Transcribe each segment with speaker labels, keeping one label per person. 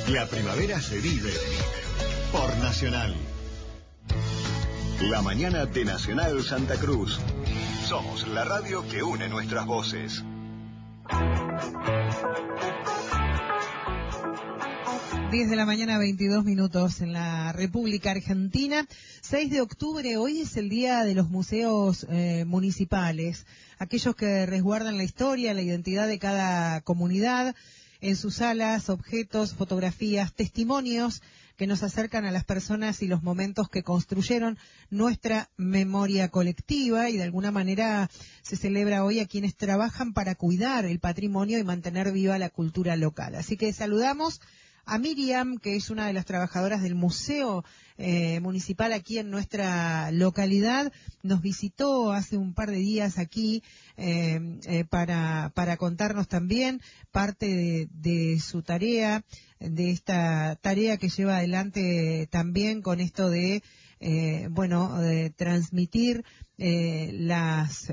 Speaker 1: La primavera se vive por Nacional. La mañana de Nacional Santa Cruz. Somos la radio que une nuestras voces.
Speaker 2: Diez de la mañana, 22 minutos en la República Argentina. 6 de octubre, hoy es el día de los museos municipales, aquellos que resguardan la historia, la identidad de cada comunidad, en sus salas, objetos, fotografías, testimonios que nos acercan a las personas y los momentos que construyeron nuestra memoria colectiva, y de alguna manera se celebra hoy a quienes trabajan para cuidar el patrimonio y mantener viva la cultura local. Así que saludamos a Miriam, que es una de las trabajadoras del Museo Municipal aquí en nuestra localidad. Nos visitó hace un par de días aquí para contarnos también parte de su tarea, de esta tarea que lleva adelante también con esto de de transmitir las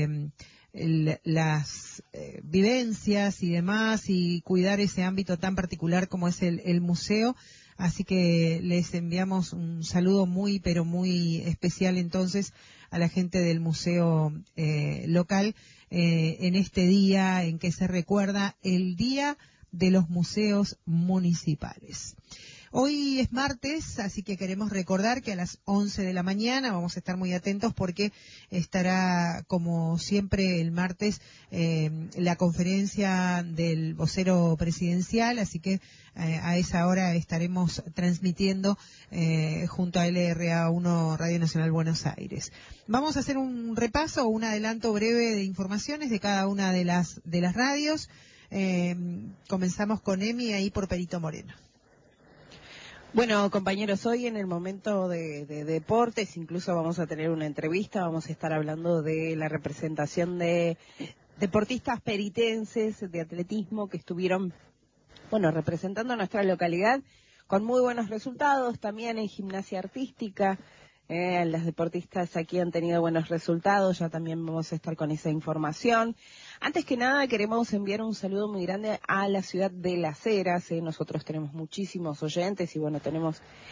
Speaker 2: vivencias y demás, y cuidar ese ámbito tan particular como es el museo. Así que les enviamos un saludo muy, pero muy especial entonces a la gente del museo local en este día en que se recuerda el Día de los Museos Municipales. Hoy es martes, así que queremos recordar que a las 11 de la mañana vamos a estar muy atentos porque estará, como siempre, el martes la conferencia del vocero presidencial, así que a esa hora estaremos transmitiendo junto a LRA1 Radio Nacional Buenos Aires. Vamos a hacer un repaso, un adelanto breve de informaciones de cada una de las radios. Comenzamos con Emi ahí por Perito Moreno.
Speaker 3: Bueno, compañeros, hoy en el momento de deportes, incluso vamos a tener una entrevista, vamos a estar hablando de la representación de deportistas peritenses de atletismo que estuvieron, representando a nuestra localidad con muy buenos resultados, también en gimnasia artística. Las deportistas aquí han tenido buenos resultados, ya también vamos a estar con esa información. Antes que nada, queremos enviar un saludo muy grande a la ciudad de Las Heras. Nosotros tenemos muchísimos oyentes y tenemos